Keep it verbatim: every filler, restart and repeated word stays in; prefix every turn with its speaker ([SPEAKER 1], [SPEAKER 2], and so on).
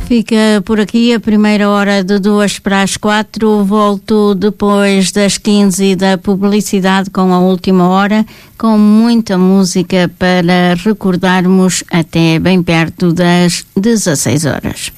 [SPEAKER 1] Fica por aqui a primeira hora de duas para as quatro. Volto depois das quinze da publicidade com a última hora, com muita música para recordarmos até bem perto das dezasseis horas.